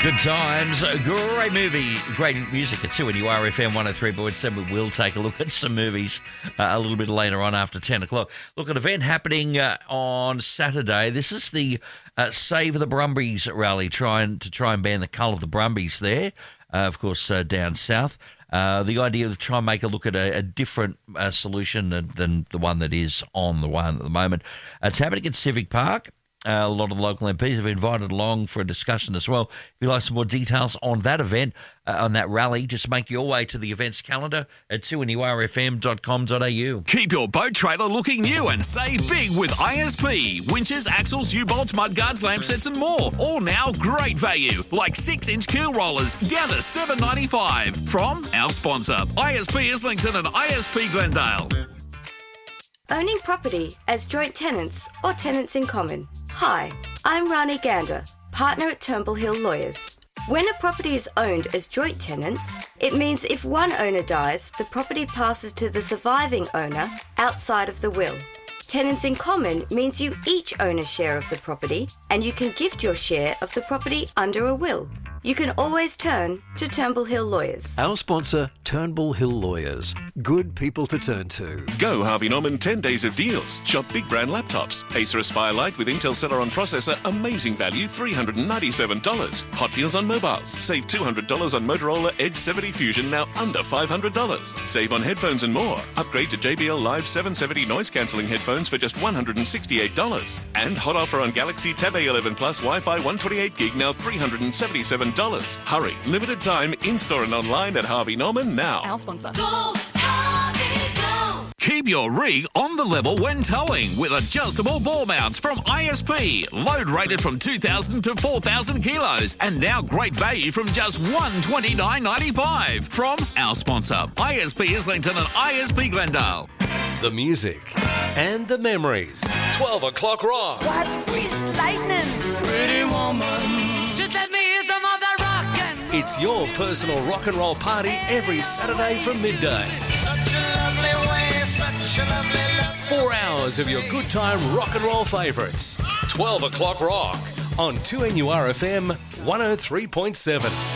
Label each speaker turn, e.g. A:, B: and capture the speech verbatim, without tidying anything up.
A: Good times, great movie, great music at two N U R F M one oh three point seven. We will take a look at some movies uh, a little bit later on after ten o'clock. Look, an event happening uh, on Saturday. This is the uh, Save the Brumbies rally, trying to try and ban the cull of the Brumbies there, uh, of course, uh, down south. Uh, the idea of trying to make a look at a, a different uh, solution than, than the one that is on the one at the moment. Uh, it's happening at Civic Park. Uh, a lot of the local M Ps have invited along for a discussion as well. If you'd like some more details on that event, uh, on that rally, just make your way to the events calendar at two N U R F M dot com dot a u.
B: Keep your boat trailer looking new and save big with I S P. Winches, axles, U-bolts, mudguards, lamp sets and more. All now great value, like six inch keel rollers down to seven dollars ninety-five from our sponsor, I S P Islington and I S P Glendale.
C: Owning property as joint tenants or tenants in common. Hi, I'm Rani Gander, partner at Turnbull Hill Lawyers. When a property is owned as joint tenants, it means if one owner dies, the property passes to the surviving owner outside of the will. Tenants in common means you each own a share of the property and you can gift your share of the property under a will. You can always turn to Turnbull Hill Lawyers.
D: Our sponsor, Turnbull Hill Lawyers. Good people to turn to.
E: Go Harvey Norman ten days of deals. Shop big brand laptops. Acer Aspire Lite with Intel Celeron processor. Amazing value, three hundred ninety-seven dollars. Hot deals on mobiles. Save two hundred dollars on Motorola Edge seventy Fusion, now under five hundred dollars. Save on headphones and more. Upgrade to J B L Live seven seventy noise cancelling headphones for just one hundred sixty-eight dollars. And hot offer on Galaxy Tab A eleven Plus Wi-Fi one twenty-eight gig, now three hundred seventy-seven dollars. Hurry, limited time, in-store and online at Harvey Norman now.
F: Our sponsor.
B: Go, Harvey, go. Keep your rig on the level when towing with adjustable ball mounts from I S P. Load rated from two thousand to four thousand kilos. And now great value from just one hundred twenty-nine dollars ninety-five from our sponsor, I S P Islington and I S P Glendale.
D: The music and the memories. twelve o'clock rock.
G: What's greased lightning? Pretty woman. Just let me hear some of that rock and roll.
D: It's your personal rock and roll party every Saturday from midday.
G: Such a lovely way, such a lovely love.
D: Four hours of your good time rock and roll favourites. twelve o'clock rock on two N U R F M one oh three point seven.